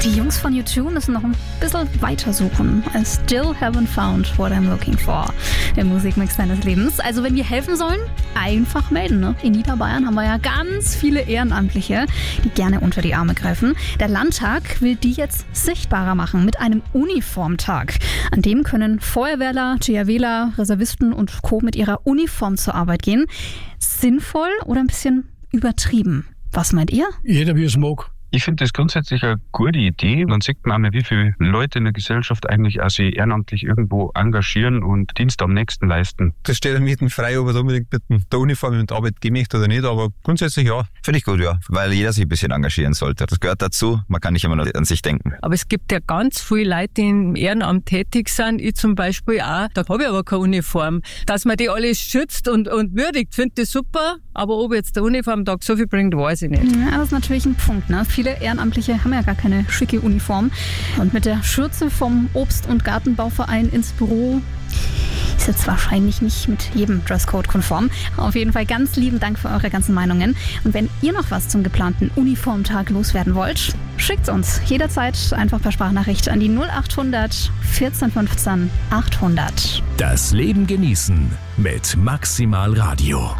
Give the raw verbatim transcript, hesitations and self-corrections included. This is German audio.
Die Jungs von U zwei müssen noch ein bisschen weiter suchen. I still haven't found what I'm looking for im Musikmix deines Lebens. Also wenn wir helfen sollen, einfach melden. Ne? In Niederbayern haben wir ja ganz viele Ehrenamtliche, die gerne unter die Arme greifen. Der Landtag will die jetzt sichtbarer machen mit einem Uniformtag. An dem können Feuerwehrler, THWler, Reservisten und Co. mit ihrer Uniform zur Arbeit gehen. Sinnvoll oder ein bisschen übertrieben? Was meint ihr? Jeder wie es mag. Ich finde das grundsätzlich eine gute Idee. Dann sieht man auch, wie viele Leute in der Gesellschaft eigentlich auch sich ehrenamtlich irgendwo engagieren und Dienst am nächsten leisten. Das steht dann jedem frei, ob er unbedingt mit der Uniform und der Arbeit gehen möchte oder nicht, aber grundsätzlich ja. Finde ich gut, ja, weil jeder sich ein bisschen engagieren sollte. Das gehört dazu, man kann nicht immer nur an sich denken. Aber es gibt ja ganz viele Leute, die im Ehrenamt tätig sind, ich zum Beispiel auch, da habe ich aber keine Uniform. Dass man die alle schützt und, und würdigt, finde ich super, aber ob jetzt der Uniformtag so viel bringt, weiß ich nicht. Ja, das ist natürlich ein Punkt, ne? Viele Ehrenamtliche haben ja gar keine schicke Uniform. Und mit der Schürze vom Obst- und Gartenbauverein ins Büro ist jetzt wahrscheinlich nicht mit jedem Dresscode konform. Auf jeden Fall ganz lieben Dank für eure ganzen Meinungen. Und wenn ihr noch was zum geplanten Uniformtag loswerden wollt, schickt's uns jederzeit einfach per Sprachnachricht an die null acht hundert vierzehn fünfzehn achthundert. Das Leben genießen mit Maximal Radio.